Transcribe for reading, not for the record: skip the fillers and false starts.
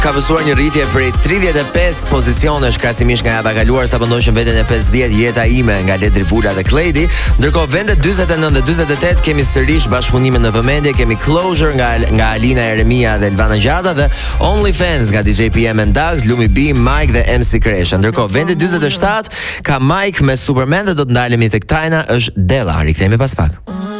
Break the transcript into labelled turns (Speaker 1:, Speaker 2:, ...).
Speaker 1: ka vësuar një rritje prej 35 pozicionesh krahasimisht nga java e kaluar sa ndoshën veten e 50 Jeta ime nga Ledri Vula dhe Kledi. Ndërkohë vendet 49 dhe 48 kemi sërish bashkëpunime në vëmendje, kemi Closure nga Alina Eremia dhe Elvana Gjata dhe OnlyFans nga DJ PM and Dax, Lumi B, Mike dhe MC Kresha. Ndërkohë vendi 47 ka Mike me Superman dhe do të ndalemi tek Tajna është Della. Rikthehemi pas pak.